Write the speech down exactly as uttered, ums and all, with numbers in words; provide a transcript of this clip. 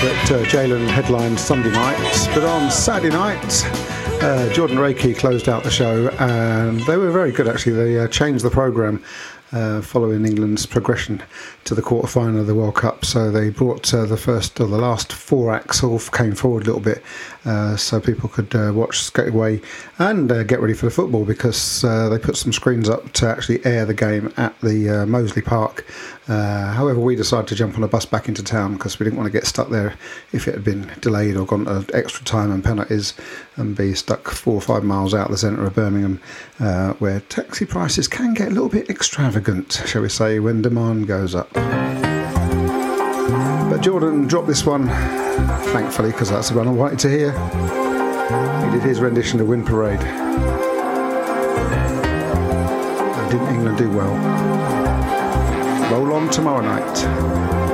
that uh, Jalen headlined Sunday night, but on Saturday night, uh, Jordan Rakey closed out the show, and they were very good actually. They uh, changed the programme uh, following England's progression to the quarter-final of the World Cup. So they brought uh, the first or the last four acts all came forward a little bit, uh, so people could uh, watch Skate Away and uh, get ready for the football, because uh, they put some screens up to actually air the game at the uh, Moseley Park. Uh, however, we decided to jump on a bus back into town because we didn't want to get stuck there if it had been delayed or gone to extra time and penalties, and be stuck four or five miles out of the centre of Birmingham, uh, where taxi prices can get a little bit extravagant, shall we say, when demand goes up. But Jordan dropped this one, thankfully, because that's the one I wanted to hear. He did his rendition of Wind Parade. And didn't England do well? Roll on tomorrow night.